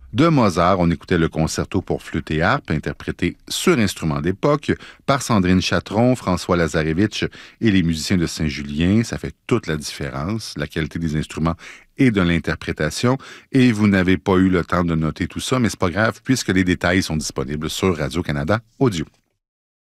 De Mozart, on écoutait le concerto pour flûte et harpe, interprété sur instrument d'époque par Sandrine Chatron, François Lazarevitch et les musiciens de Saint-Julien. Ça fait toute la différence, la qualité des instruments et de l'interprétation. Et vous n'avez pas eu le temps de noter tout ça, mais c'est pas grave puisque les détails sont disponibles sur Radio-Canada Audio.